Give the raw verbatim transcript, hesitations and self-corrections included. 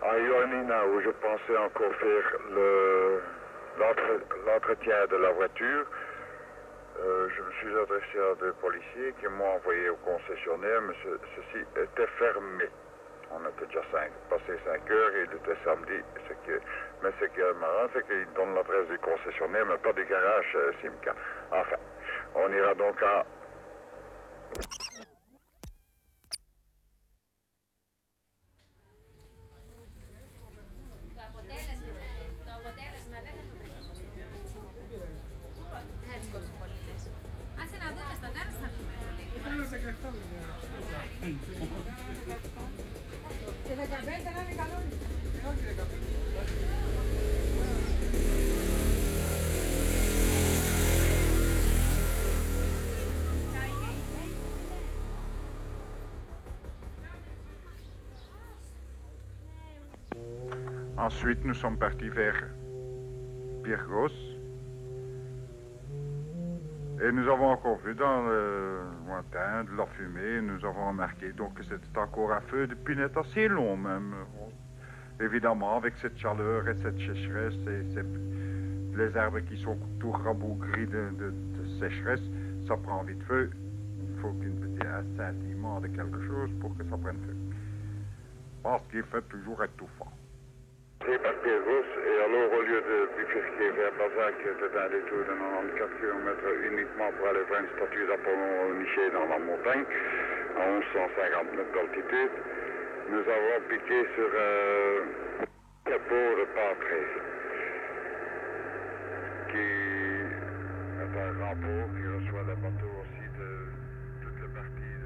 à Ioannina, où je pensais encore faire le, l'entre, l'entretien de la voiture, euh, je me suis adressé à des policiers qui m'ont envoyé au concessionnaire, mais ce, ceci était fermé. On était déjà cinq, passé cinq heures et il était samedi. Ce qui, mais ce qui est marrant, c'est qu'ils donnent l'adresse du concessionnaire, mais pas du garage euh, Simca. Enfin, on ira donc à... Ensuite, nous sommes partis vers Pyrgos. Et nous avons encore vu dans le lointain de la fumée. Nous avons remarqué donc que c'était encore un feu de pinette assez long même. Évidemment, avec cette chaleur et cette sécheresse et ces, les arbres qui sont tout rabougris de, de, de sécheresse, ça prend vite feu. Il faut qu'une petite scintillement de quelque chose pour que ça prenne feu. Parce qu'il fait toujours étouffant. C'est par Pyrgos, et alors au lieu de bifurquer vers Bazac, c'était un détour de quatre-vingt-quatorze kilomètres uniquement pour aller voir une statue d'Apollon nichée dans la montagne, à onze cent cinquante mètres d'altitude, nous avons piqué sur euh, le port de Patré.